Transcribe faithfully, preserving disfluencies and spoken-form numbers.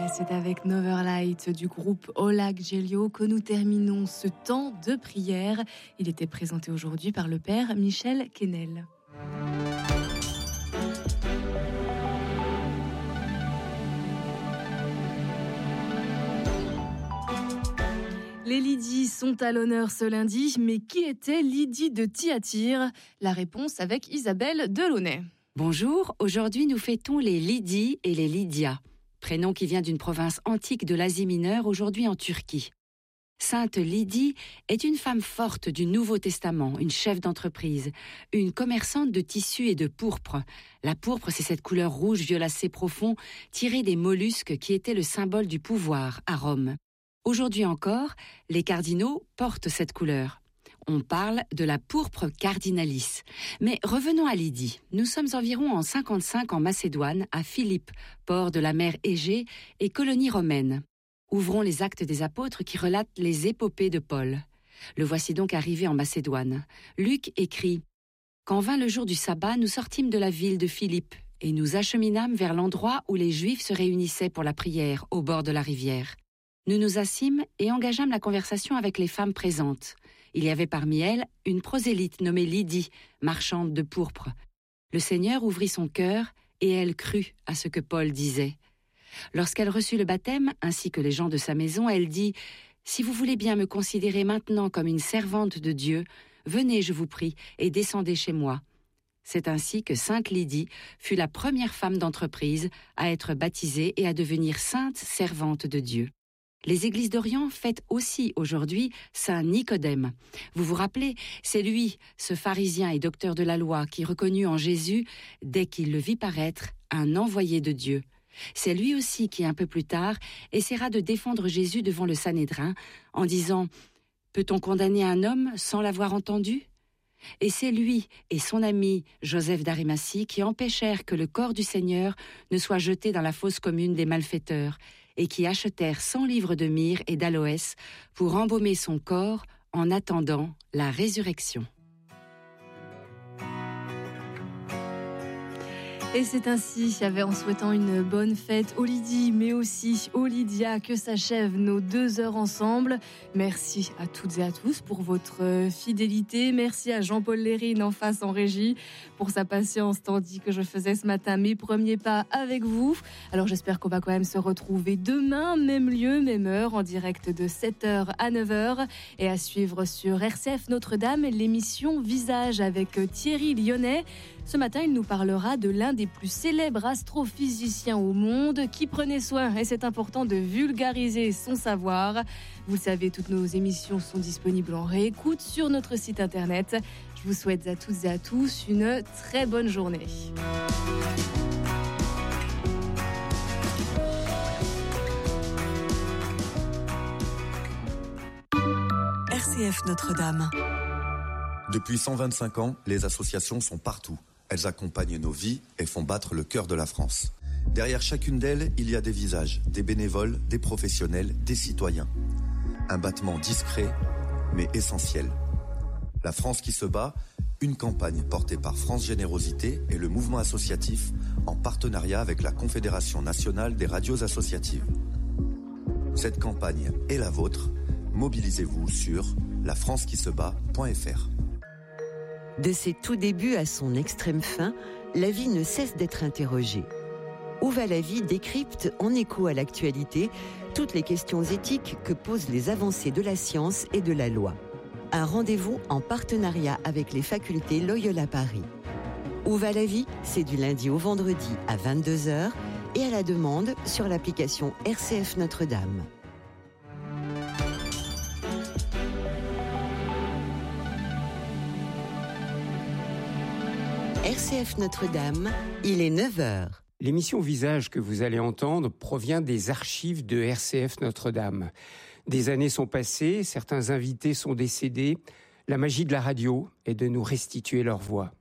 C'est avec Neverlight du groupe Olag Gelio que nous terminons ce temps de prière. Il était présenté aujourd'hui par le père Michel Quesnel. Les Lydies sont à l'honneur ce lundi, mais qui était Lydie de Thyatire? La réponse avec Isabelle Delaunay. Bonjour, aujourd'hui nous fêtons les Lydies et les Lydia, prénom qui vient d'une province antique de l'Asie mineure, aujourd'hui en Turquie. Sainte Lydie est une femme forte du Nouveau Testament, une chef d'entreprise, une commerçante de tissus et de pourpre. La pourpre, c'est cette couleur rouge violacé profond tirée des mollusques qui étaient le symbole du pouvoir à Rome. Aujourd'hui encore, les cardinaux portent cette couleur. On parle de la pourpre cardinalis. Mais revenons à Lydie. Nous sommes environ en cinquante-cinq en Macédoine, à Philippe, port de la mer Égée et colonie romaine. Ouvrons les Actes des Apôtres qui relatent les épopées de Paul. Le voici donc arrivé en Macédoine. Luc écrit « Quand vint le jour du sabbat, nous sortîmes de la ville de Philippe et nous acheminâmes vers l'endroit où les Juifs se réunissaient pour la prière, au bord de la rivière. Nous nous assîmes et engageâmes la conversation avec les femmes présentes. Il y avait parmi elles une prosélyte nommée Lydie, marchande de pourpre. Le Seigneur ouvrit son cœur et elle crut à ce que Paul disait. Lorsqu'elle reçut le baptême, ainsi que les gens de sa maison, elle dit « Si vous voulez bien me considérer maintenant comme une servante de Dieu, venez, je vous prie, et descendez chez moi. » C'est ainsi que Sainte Lydie fut la première femme d'entreprise à être baptisée et à devenir sainte servante de Dieu. Les églises d'Orient fêtent aussi aujourd'hui Saint Nicodème. Vous vous rappelez, c'est lui, ce pharisien et docteur de la loi, qui reconnut en Jésus, dès qu'il le vit paraître, un envoyé de Dieu. C'est lui aussi qui, un peu plus tard, essaiera de défendre Jésus devant le Sanhédrin, en disant « Peut-on condamner un homme sans l'avoir entendu ?» Et c'est lui et son ami Joseph d'Arimathie qui empêchèrent que le corps du Seigneur ne soit jeté dans la fosse commune des malfaiteurs, et qui achetèrent cent livres de myrrhe et d'aloès pour embaumer son corps en attendant la résurrection. Et c'est ainsi, en souhaitant une bonne fête aux Lydies, mais aussi aux Lydia, que s'achèvent nos deux heures ensemble. Merci à toutes et à tous pour votre fidélité. Merci à Jean-Paul Lérine en face en régie pour sa patience, tandis que je faisais ce matin mes premiers pas avec vous. Alors j'espère qu'on va quand même se retrouver demain, même lieu, même heure, en direct de sept heures à neuf heures. Et à suivre sur R C F Notre-Dame, l'émission Visage avec Thierry Lyonnais. Ce matin, il nous parlera de l'un des plus célèbres astrophysiciens au monde qui prenait soin, et c'est important, de vulgariser son savoir. Vous le savez, toutes nos émissions sont disponibles en réécoute sur notre site internet. Je vous souhaite à toutes et à tous une très bonne journée. R C F Notre-Dame. Depuis cent vingt-cinq ans, les associations sont partout. Elles accompagnent nos vies et font battre le cœur de la France. Derrière chacune d'elles, il y a des visages, des bénévoles, des professionnels, des citoyens. Un battement discret, mais essentiel. La France qui se bat, une campagne portée par France Générosité et le mouvement associatif en partenariat avec la Confédération nationale des radios associatives. Cette campagne est la vôtre. Mobilisez-vous sur la france qui se bat point f r. De ses tout débuts à son extrême fin, la vie ne cesse d'être interrogée. Où va la vie décrypte, en écho à l'actualité, toutes les questions éthiques que posent les avancées de la science et de la loi. Un rendez-vous en partenariat avec les facultés Loyola Paris. Où va la vie ? C'est du lundi au vendredi à vingt-deux heures et à la demande sur l'application R C F Notre-Dame. R C F Notre-Dame, il est neuf heures. L'émission Visage que vous allez entendre provient des archives de R C F Notre-Dame. Des années sont passées, certains invités sont décédés. La magie de la radio est de nous restituer leur voix.